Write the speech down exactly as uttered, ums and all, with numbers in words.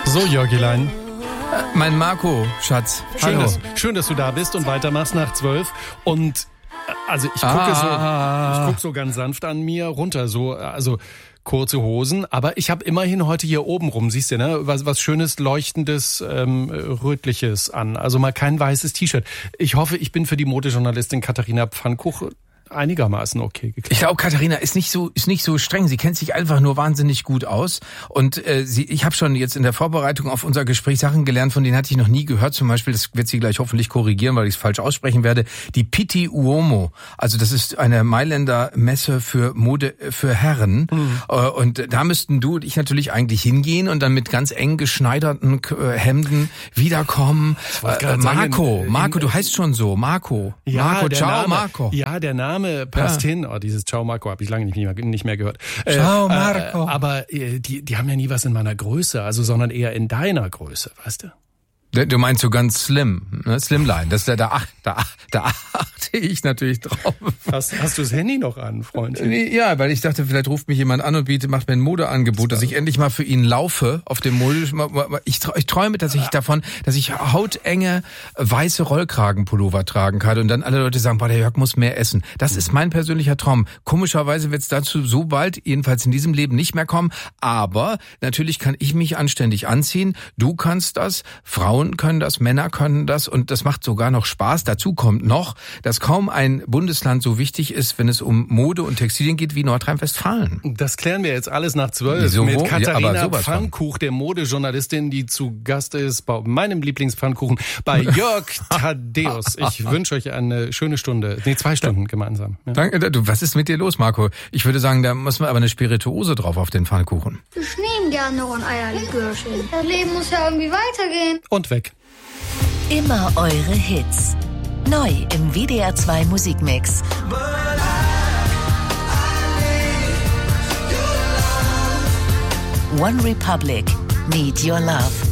So, Jörgilein. Äh, mein Marco, Schatz. Schön Hallo. dass, schön, dass du da bist und weitermachst nach zwölf. Und also ich gucke ah. so, ich gucke so ganz sanft an mir runter, so also kurze Hosen. Aber ich habe immerhin heute hier oben rum, siehst du, ne, was was schönes, leuchtendes, ähm, rötliches an. Also mal kein weißes T-Shirt. Ich hoffe, ich bin für die Modejournalistin Katharina Pfannkuch einigermaßen okay geklärt. Ich glaube, Katharina ist nicht so ist nicht so streng. Sie kennt sich einfach nur wahnsinnig gut aus. Und äh, sie, ich habe schon jetzt in der Vorbereitung auf unser Gespräch Sachen gelernt, von denen hatte ich noch nie gehört. Zum Beispiel, das wird sie gleich hoffentlich korrigieren, weil ich es falsch aussprechen werde. Die Pitti Uomo. Also das ist eine Mailänder Messe für Mode für Herren. Mhm. Äh, und da müssten du und ich natürlich eigentlich hingehen und dann mit ganz eng geschneiderten äh, Hemden wiederkommen. Äh, Marco, sagen, Marco, du heißt schon so. Marco. Ja, Marco, der ciao, Name, Marco. Ja, der Name passt ja. hin. Oh, dieses Ciao Marco habe ich lange nicht mehr, nicht mehr gehört. Ciao äh, Marco. Äh, aber äh, die, die haben ja nie was in meiner Größe, also sondern eher in deiner Größe, weißt du? Du meinst so ganz slim, ne? Slimline. Das da, da, da, da achte ich natürlich drauf. Hast, hast du das Handy noch an, Freundchen? Ja, weil ich dachte, vielleicht ruft mich jemand an und bietet, macht mir ein Modeangebot, dass ich endlich mal für ihn laufe auf dem Mode. Ich, ich träume tatsächlich davon, dass ich hautenge weiße Rollkragenpullover tragen kann und dann alle Leute sagen, boah, der Jörg muss mehr essen. Das ist mein persönlicher Traum. Komischerweise wird es dazu so bald, jedenfalls in diesem Leben, nicht mehr kommen. Aber natürlich kann ich mich anständig anziehen. Du kannst das. Frauen können das, Männer können das und das macht sogar noch Spaß. Dazu kommt noch, dass kaum ein Bundesland so wichtig ist, wenn es um Mode und Textilien geht, wie Nordrhein-Westfalen. Das klären wir jetzt alles nach zwölf Wieso? mit Katharina Ja, Pfannkuch, der Modejournalistin, die zu Gast ist bei meinem Lieblingspfannkuchen, bei Jörg Thaddeus. Ich wünsche euch eine schöne Stunde, nee, zwei Stunden gemeinsam. Ja. Danke. Du, was ist mit dir los, Marco? Ich würde sagen, da muss man aber eine Spirituose drauf auf den Pfannkuchen. Ich nehme gerne noch ein Eierlikörchen. Das Leben muss ja irgendwie weitergehen. Und weg. Immer eure Hits. Neu im W D R zwei Musikmix. One Republic, Need Your Love.